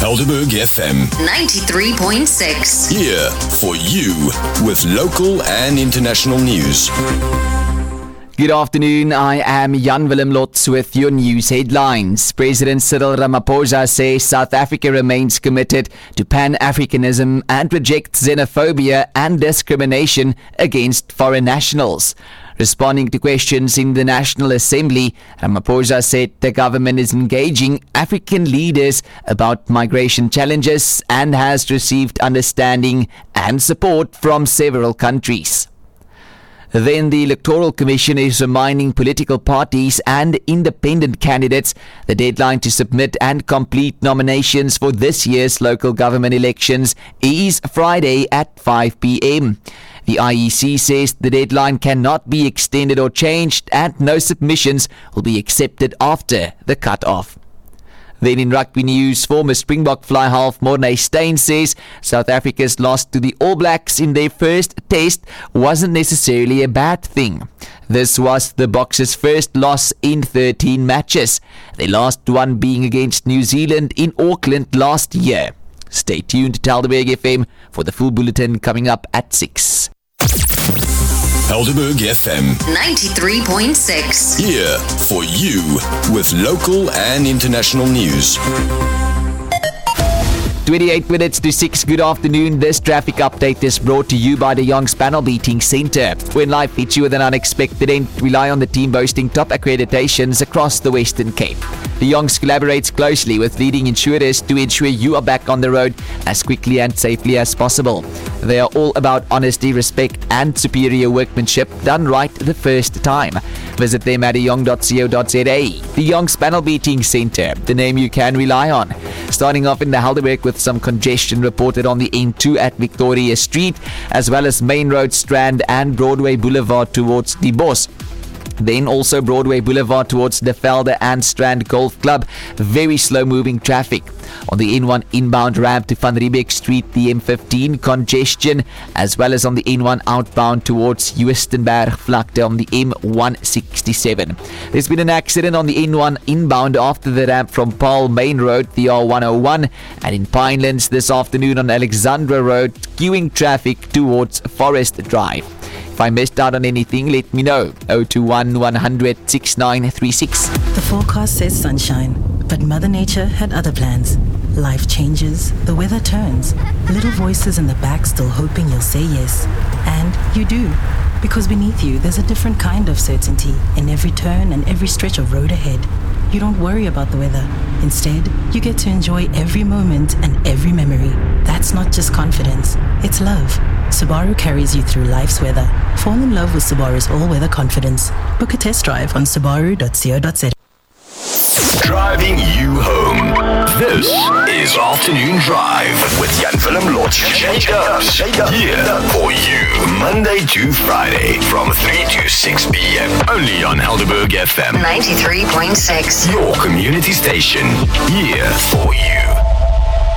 Helderberg FM 93.6. here for you with local and international news. Good afternoon, I am Jan Willem Lotz with your news headlines. President Cyril Ramaphosa says South Africa remains committed to Pan-Africanism and rejects xenophobia and discrimination against foreign nationals. Responding to questions in the National Assembly, Ramaphosa said the government is engaging African leaders about migration challenges and has received understanding and support from several countries. Then the Electoral Commission is reminding political parties and independent candidates the deadline to submit and complete nominations for this year's local government elections is Friday at 5 p.m. The IEC says the deadline cannot be extended or changed and no submissions will be accepted after the cut-off. Then in rugby news, former Springbok fly half Morné Steyn says South Africa's loss to the All Blacks in their first test wasn't necessarily a bad thing. This was the Boxers' first loss in 13 matches, their last one being against New Zealand in Auckland last year. Stay tuned to Helderberg FM for the full bulletin coming up at 6. Helderberg FM 93.6. here for you with local and international news. 28 minutes to 6. Good afternoon. This traffic update is brought to you by the Young's Panel Beating Centre. When life hits you with an unexpected end, rely on the team boasting top accreditations across the Western Cape. The Youngs collaborates closely with leading insurers to ensure you are back on the road as quickly and safely as possible. They are all about honesty, respect and superior workmanship done right the first time. Visit them at young.co.za. The Young's Panel Beating Centre, the name you can rely on. Starting off in the Helderberg with some congestion reported on the N2 at Victoria Street, as well as Main Road, Strand and Broadway Boulevard towards Die Bos. Then also Broadway Boulevard towards De Velde and Strand Golf Club. Very slow moving traffic. On the N1 inbound ramp to Van Riebeeck Street, the M15 congestion, as well as on the N1 outbound towards Joostenberg Vlakte on the M167. There's been an accident on the N1 inbound after the ramp from Paarl Main Road, the R101, and in Pinelands this afternoon on Alexandra Road, queuing traffic towards Forest Drive. If I missed out on anything, let me know. 021 100 6936. The forecast says sunshine, but Mother Nature had other plans. Life changes, the weather turns. Little voices in the back still hoping you'll say yes. And you do. Because beneath you, there's a different kind of certainty in every turn and every stretch of road ahead. You don't worry about the weather. Instead, you get to enjoy every moment and every memory. That's not just confidence, it's love. Subaru carries you through life's weather. Fall in love with Subaru's all-weather confidence. Book a test drive on subaru.co.za. Driving you home. This is Afternoon Drive with Jan Willem Lotz. Shake up. Here for you Monday to Friday from 3 to 6 p.m. Only on Helderberg FM 93.6. your community station. Here for you.